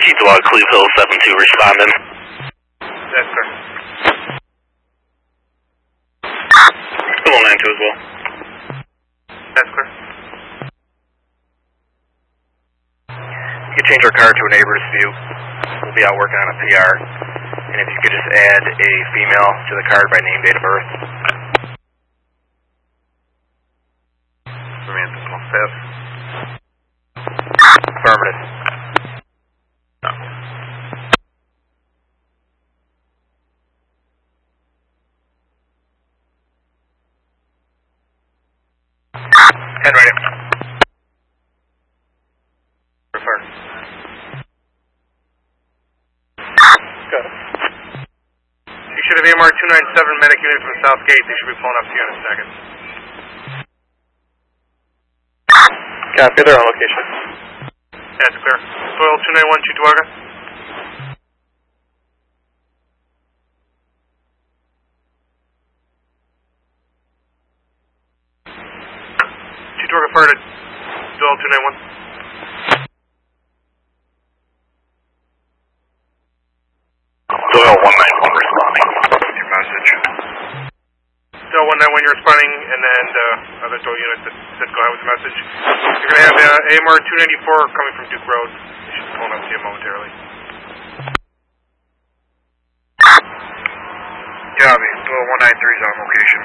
Keep the log, Cleve Hill 7-2 responding. That's correct. 192 as well. That's correct. You can change our card to a neighbor's view. We'll be out working on a PR. And if you could just add a female to the card by name, date of birth. Samantha Smith. Affirmative. No. Head ready. Refer. Good. You should have AMR 297 medic unit from South Gate. They should be pulling up to you in a second. Copy, they're on location. That's clear. Soil 291, Chituaga. Chituaga fired at Soil 291. Doyle 191 responding. What's your message? Soil 191, you're responding, and then the other Doyle unit that said go ahead with the message. You're going to have AMR 294 coming from Duke Road. They should be pulling up to you momentarily. Copy, Doyle 193 is on location.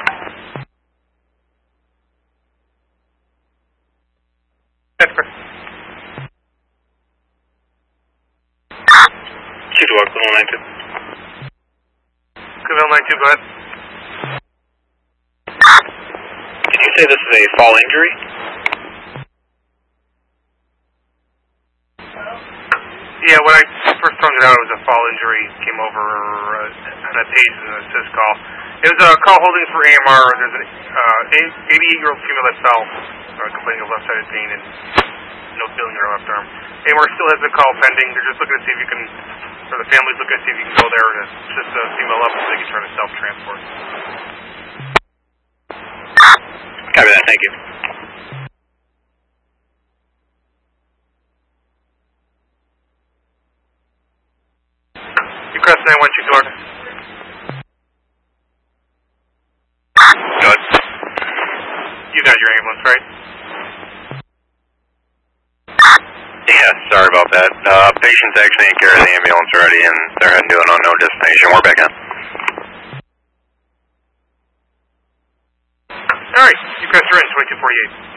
That's correct. Chituaga 192. Cleveland 92, go ahead. Did you say this is a fall injury? Yeah, when I first strung it out, it was a fall injury. Came over on a page in the sys call. It was a call holding for AMR. There's an 88-year-old female that fell, complaining of left-sided pain and no feeling in her left arm. AMR still has the call pending. They're just looking to see if you can, or the family's looking to see if you can go there to assist the female up so they can try to self-transport. Copy that, thank you. Crest 91, Chituaga. Good. You got your ambulance, right? Yeah, sorry about that. Patient's actually in care of the ambulance already, and they're heading to an unknown destination. We're back on. Alright, you crest, you're in, 2248.